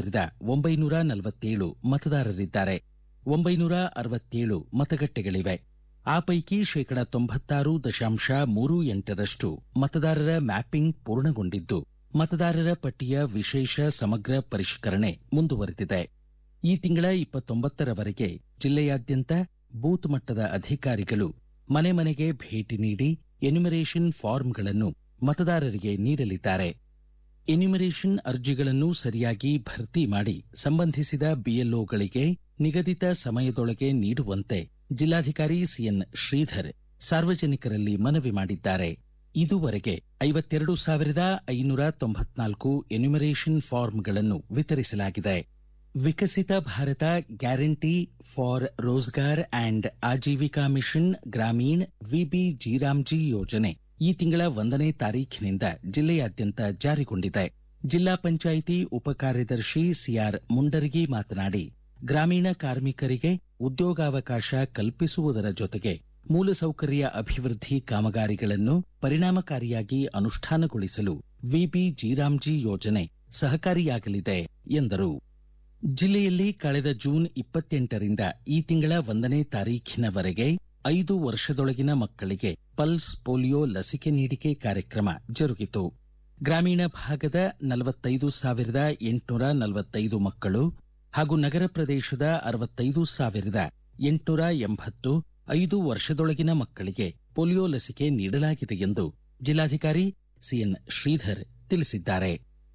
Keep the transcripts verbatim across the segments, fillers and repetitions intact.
ಸಾವಿರದ ಒಂಬೈನೂರ ನಲವತ್ತೇಳು ಮತದಾರರಿದ್ದಾರೆ. ಒಂಬೈನೂರ ಅರವತ್ತೇಳು ಮತಗಟ್ಟೆಗಳಿವೆ. ಆ ಪೈಕಿ ಶೇಕಡ ತೊಂಬತ್ತಾರು ದಶಾಂಶ ಮೂರು ಎಂಟರಷ್ಟು ಮತದಾರರ ಮ್ಯಾಪಿಂಗ್ ಪೂರ್ಣಗೊಂಡಿದ್ದು, ಮತದಾರರ ಪಟ್ಟಿಯ ವಿಶೇಷ ಸಮಗ್ರ ಪರಿಷ್ಕರಣೆ ಮುಂದುವರೆದಿದೆ. ಈ ತಿಂಗಳ ಇಪ್ಪತ್ತೊಂಬತ್ತರವರೆಗೆ ಜಿಲ್ಲೆಯಾದ್ಯಂತ ಬೂತ್ ಮಟ್ಟದ ಅಧಿಕಾರಿಗಳು ಮನೆ ಮನೆಗೆ ಭೇಟಿ ನೀಡಿ ಎನ್ಯುಮರೇಷನ್ ಫಾರ್ಮ್ಗಳನ್ನು ಮತದಾರರಿಗೆ ನೀಡಲಿದ್ದಾರೆ. ಎನ್ಯುಮರೇಷನ್ ಅರ್ಜಿಗಳನ್ನು ಸರಿಯಾಗಿ ಭರ್ತಿ ಮಾಡಿ ಸಂಬಂಧಿಸಿದ ಬಿಎಲ್ಒಗಳಿಗೆ ನಿಗದಿತ ಸಮಯದೊಳಗೆ ನೀಡುವಂತೆ ಜಿಲ್ಲಾಧಿಕಾರಿ ಸಿಎನ್ ಶ್ರೀಧರ್ ಸಾರ್ವಜನಿಕರಲ್ಲಿ ಮನವಿ ಮಾಡಿದ್ದಾರೆ. ಇದುವರೆಗೆ ಐವತ್ತೆರಡು ಸಾವಿರದ ಐನೂರ ತೊಂಬತ್ನಾಲ್ಕು ಎನ್ಯುಮರೇಷನ್ ಫಾರ್ಮ್ಗಳನ್ನು ವಿತರಿಸಲಾಗಿದೆ. ವಿಕಸಿತ Bharat guarantee for Rozgar and Aajeevika mission Gramin VB G RAM G ಯೋಜನೆ ಈ ತಿಂಗಳ ಒಂದನೇ ತಾರೀಖಿನಿಂದ ಜಿಲ್ಲೆಯಾದ್ಯಂತ ಜಾರಿಗೊಂಡಿದೆ. ಜಿಲ್ಲಾ ಪಂಚಾಯಿತಿ ಉಪಕಾರ್ಯದರ್ಶಿ ಸಿಆರ್ ಮುಂಡರಗಿ ಮಾತನಾಡಿ, ಗ್ರಾಮೀಣ ಕಾರ್ಮಿಕರಿಗೆ ಉದ್ಯೋಗಾವಕಾಶ ಕಲ್ಪಿಸುವುದರ ಜೊತೆಗೆ ಮೂಲಸೌಕರ್ಯ ಅಭಿವೃದ್ಧಿ ಕಾಮಗಾರಿಗಳನ್ನು ಪರಿಣಾಮಕಾರಿಯಾಗಿ ಅನುಷ್ಠಾನಗೊಳಿಸಲು ವಿಬಿ ಜಿರಾಮ್ಜಿ ಯೋಜನೆ ಸಹಕಾರಿಯಾಗಲಿದೆ ಎಂದರು. ಜಿಲ್ಲೆಯಲ್ಲಿ ಕಳೆದ ಜೂನ್ ಇಪ್ಪತ್ತೆಂಟರಿಂದ ಈ ತಿಂಗಳ ಒಂದನೇ ತಾರೀಖಿನವರೆಗೆ ಐದು ವರ್ಷದೊಳಗಿನ ಮಕ್ಕಳಿಗೆ ಪಲ್ಸ್ ಪೋಲಿಯೋ ಲಸಿಕೆ ನೀಡಿಕೆ ಕಾರ್ಯಕ್ರಮ ಜರುಗಿತು. ಗ್ರಾಮೀಣ ಭಾಗದ ನಲವತ್ತೈದು ಸಾವಿರದ ಎಂಟುನೂರ ನಲವತ್ತೈದು ಮಕ್ಕಳು ಹಾಗೂ ನಗರ ಪ್ರದೇಶದ ಅರವತ್ತೈದು ಸಾವಿರದ ಎಂಟುನೂರ ಎಂಬತ್ತು ಐದು ವರ್ಷದೊಳಗಿನ ಮಕ್ಕಳಿಗೆ ಪೋಲಿಯೋ ಲಸಿಕೆ ನೀಡಲಾಗಿದೆ ಎಂದು ಜಿಲ್ಲಾಧಿಕಾರಿ ಸಿಎನ್ ಶ್ರೀಧರ್ ತಿಳಿಸಿದ್ದಾರೆ.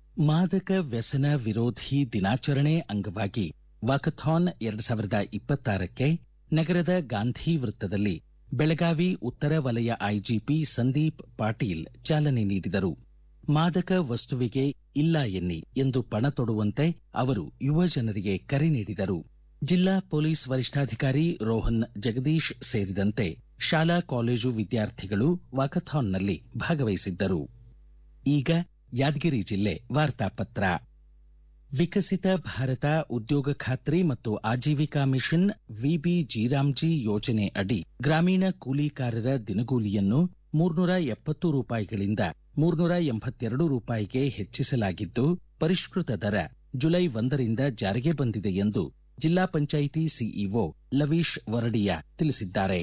ಮಾದಕ ವ್ಯಸನ ವಿರೋಧಿ ದಿನಾಚರಣೆ ಅಂಗವಾಗಿ ವಾಕಥಾನ್ ಎರಡು ಸಾವಿರದ ಇಪ್ಪತ್ತಾರಕ್ಕೆ ನಗರದ ಗಾಂಧಿ ವೃತ್ತದಲ್ಲಿ ಬೆಳಗಾವಿ ಉತ್ತರ ವಲಯ ಐಜಿಪಿ ಸಂದೀಪ್ ಪಾಟೀಲ್ ಚಾಲನೆ ನೀಡಿದರು. ಮಾದಕ ವಸ್ತುವಿಗೆ ಇಲ್ಲ ಎನ್ನಿ ಎಂದು ಪಣ ತೊಡುವಂತೆ ಅವರು ಯುವ ಜನರಿಗೆ ಕರೆ ನೀಡಿದರು. ಜಿಲ್ಲಾ ಪೊಲೀಸ್ ವರಿಷ್ಠಾಧಿಕಾರಿ ರೋಹನ್ ಜಗದೀಶ್ ಸೇರಿದಂತೆ ಶಾಲಾ ಕಾಲೇಜು ವಿದ್ಯಾರ್ಥಿಗಳು ವಾಕಥಾನ್ನಲ್ಲಿ ಭಾಗವಹಿಸಿದ್ದರು. ಈಗ ಯಾದಗಿರಿ ಜಿಲ್ಲೆ ವಾರ್ತಾಪತ್ರ. ವಿಕಸಿತ ಭಾರತ ಉದ್ಯೋಗ ಖಾತ್ರಿ ಮತ್ತು ಆಜೀವಿಕಾ ಮಿಷನ್ ವಿಬಿ ಜಿರಾಮ್ಜಿ ಯೋಜನೆ ಅಡಿ ಗ್ರಾಮೀಣ ಕೂಲಿಕಾರರ ದಿನಗೂಲಿಯನ್ನು ಮೂರ್ನೂರ ಎಪ್ಪತ್ತು ರೂಪಾಯಿಗಳಿಂದ ಮೂರ್ನೂರ ಎಂಬತ್ತೆರಡು ರೂಪಾಯಿಗೆ ಹೆಚ್ಚಿಸಲಾಗಿದ್ದು, ಪರಿಷ್ಕೃತ ದರ ಜುಲೈ ಒಂದರಿಂದ ಜಾರಿಗೆ ಬಂದಿದೆ ಎಂದು ಜಿಲ್ಲಾ ಪಂಚಾಯಿತಿ ಸಿಇಒ ಲವೀಶ್ ವರಡಿಯಾ ತಿಳಿಸಿದ್ದಾರೆ.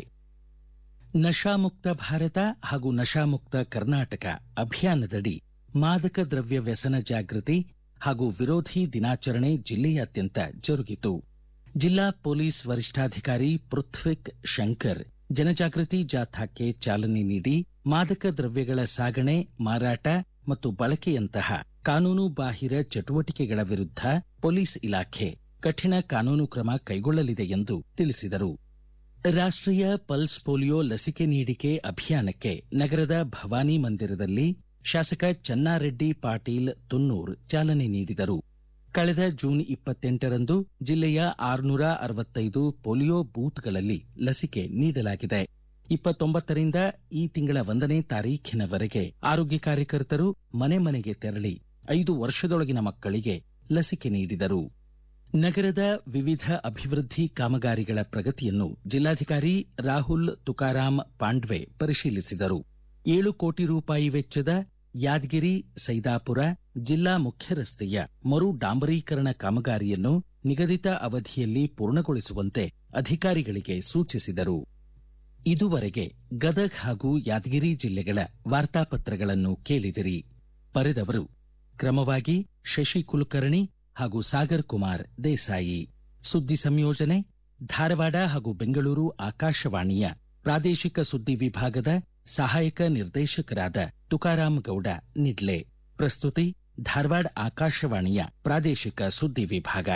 ನಶಾಮುಕ್ತ ಭಾರತ ಹಾಗೂ ನಶಾಮುಕ್ತ ಕರ್ನಾಟಕ ಅಭಿಯಾನದಡಿ ಮಾದಕ ದ್ರವ್ಯ ವ್ಯಸನ ಜಾಗೃತಿ ಹಾಗೂ ವಿರೋಧಿ ದಿನಾಚರಣೆ ಜಿಲ್ಲೆಯಾದ್ಯಂತ ಜರುಗಿತು. ಜಿಲ್ಲಾ ಪೊಲೀಸ್ ವರಿಷ್ಠಾಧಿಕಾರಿ ಪೃಥ್ವಿಕ್ ಶಂಕರ್ ಜನಜಾಗೃತಿ ಜಾಥಾಕ್ಕೆ ಚಾಲನೆ ನೀಡಿ ಮಾದಕ ದ್ರವ್ಯಗಳ ಸಾಗಣೆ, ಮಾರಾಟ ಮತ್ತು ಬಳಕೆಯಂತಹ ಕಾನೂನು ಬಾಹಿರ ಚಟುವಟಿಕೆಗಳ ವಿರುದ್ಧ ಪೊಲೀಸ್ ಇಲಾಖೆ ಕಠಿಣ ಕಾನೂನು ಕ್ರಮ ಕೈಗೊಳ್ಳಲಿದೆ ಎಂದು ತಿಳಿಸಿದರು. ರಾಷ್ಟ್ರೀಯ ಪಲ್ಸ್ ಪೋಲಿಯೋ ಲಸಿಕೆ ನೀಡಿಕೆ ಅಭಿಯಾನಕ್ಕೆ ನಗರದ ಭವಾನಿ ಮಂದಿರದಲ್ಲಿ ಶಾಸಕ ಚನ್ನಾರೆಡ್ಡಿ ಪಾಟೀಲ್ ತುನ್ನೂರ್ ಚಾಲನೆ ನೀಡಿದರು. ಕಳೆದ ಜೂನ್ ಇಪ್ಪತ್ತೆಂಟರಂದು ಜಿಲ್ಲೆಯ ಆರುನೂರ ಅರವತ್ತೈದು ಪೋಲಿಯೋ ಬೂತ್ಗಳಲ್ಲಿ ಲಸಿಕೆ ನೀಡಲಾಗಿದೆ. ಇಪ್ಪತ್ತೊಂಬತ್ತರಿಂದ ಈ ತಿಂಗಳ ಒಂದನೇ ತಾರೀಖಿನವರೆಗೆ ಆರೋಗ್ಯ ಕಾರ್ಯಕರ್ತರು ಮನೆ ಮನೆಗೆ ತೆರಳಿ ಐದು ವರ್ಷದೊಳಗಿನ ಮಕ್ಕಳಿಗೆ ಲಸಿಕೆ ನೀಡಿದರು. ನಗರದ ವಿವಿಧ ಅಭಿವೃದ್ಧಿ ಕಾಮಗಾರಿಗಳ ಪ್ರಗತಿಯನ್ನು ಜಿಲ್ಲಾಧಿಕಾರಿ ರಾಹುಲ್ ತುಕಾರಾಂ ಪಾಂಡ್ವೆ ಪರಿಶೀಲಿಸಿದರು. ಏಳು ಕೋಟಿ ರೂಪಾಯಿ ವೆಚ್ಚದ ಯಾದಗಿರಿ ಸೈದಾಪುರ ಜಿಲ್ಲಾ ಮುಖ್ಯ ರಸ್ತೆಯ ಮರು ಡಾಂಬರೀಕರಣ ಕಾಮಗಾರಿಯನ್ನು ನಿಗದಿತ ಅವಧಿಯಲ್ಲಿ ಪೂರ್ಣಗೊಳಿಸುವಂತೆ ಅಧಿಕಾರಿಗಳಿಗೆ ಸೂಚಿಸಿದರು. ಇದುವರೆಗೆ ಗದಗ್ ಹಾಗೂ ಯಾದಗಿರಿ ಜಿಲ್ಲೆಗಳ ವಾರ್ತಾಪತ್ರಗಳನ್ನು ಕೇಳಿದಿರಿ. ಬರೆದವರು ಕ್ರಮವಾಗಿ ಶಶಿ ಕುಲಕರ್ಣಿ ಹಾಗೂ ಸಾಗರ್ ಕುಮಾರ್ ದೇಸಾಯಿ. ಸುದ್ದಿ ಸಂಯೋಜನೆ ಧಾರವಾಡ ಹಾಗೂ ಬೆಂಗಳೂರು ಆಕಾಶವಾಣಿಯ ಪ್ರಾದೇಶಿಕ ಸುದ್ದಿ ವಿಭಾಗದ ಸಹಾಯಕ ನಿರ್ದೇಶಕರಾದ ತುಕಾರಾಂ ಗೌಡ ನಿಡ್ಲೆ. ಪ್ರಸ್ತುತಿ ಧಾರವಾಡ ಆಕಾಶವಾಣಿಯ ಪ್ರಾದೇಶಿಕ ಸುದ್ದಿ ವಿಭಾಗ.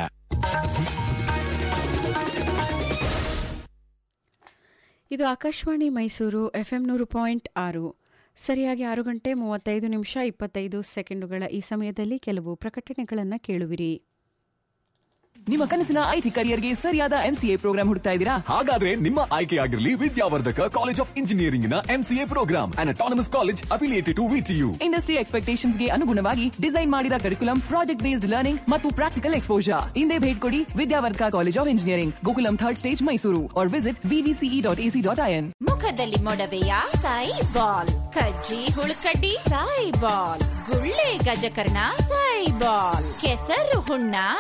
ಇದು ಆಕಾಶವಾಣಿ ಮೈಸೂರು ಎಫ್ಎಂ ನೂರು ಪಾಯಿಂಟ್ ಆರು. ಸರಿಯಾಗಿ ಆರು ಗಂಟೆ ಮೂವತ್ತೈದು ನಿಮಿಷ ಇಪ್ಪತ್ತೈದು ಸೆಕೆಂಡುಗಳ ಈ ಸಮಯದಲ್ಲಿ ಕೆಲವು ಪ್ರಕಟಣೆಗಳನ್ನು ಕೇಳುವಿರಿ. ನಿಮ್ಮ ಕನಸಿನ ಐಟಿ ಕರಿಯರ್ಗೆ ಸರಿಯಾದ ಎಂಸಿಎ ಪ್ರೋಗ್ರಾಂ ಹುಡುಕ್ತಾ ಇದ್ದೀರಾ? ಹಾಗಾದ್ರೆ ನಿಮ್ಮ ಆಯ್ಕೆಯಾಗಿರಲಿ ವಿದ್ಯಾವರ್ಧಕ ಕಾಲೇಜ್ ಆಫ್ ಇಂಜಿನಿಯರಿಂಗ್ ನ MCA program, an autonomous college affiliated to VTU. Industry expectations ಗೆ ಅನುಗುಣವಾಗಿ ಡಿಸೈನ್ ಮಾಡಿದ ಕರಿಕ್ಯುಲಂ, ಪ್ರಾಜೆಕ್ಟ್ ಬೇಸ್ಡ್ ಲರ್ನಿಂಗ್ ಮತ್ತು ಪ್ರಾಕ್ಟಿಕಲ್ ಎಕ್ಸ್ಪೋಜರ್. ಹಿಂದೆ ಭೇಟಿ ಕೊಡಿ ವಿದ್ಯಾವರ್ಧಕ college of engineering, Gokulam third stage Mysuru, R visit VVCE dot AC dot IN. ಮುಖದಲ್ಲಿ ಮೊಡವೆಯ ಸಾಯಿ ಬಾಲ್, ಕಜ್ಜಿ ಹುಳುಕಡ್ಡಿ ಸಾಯಿ ಬಾಲ್, ಗುಳ್ಳೆ ಗಜಕರ್ಣ ಸಾಯಿ ಬಾಲ್, ಕೆಸರು ಹುಣ್ಣ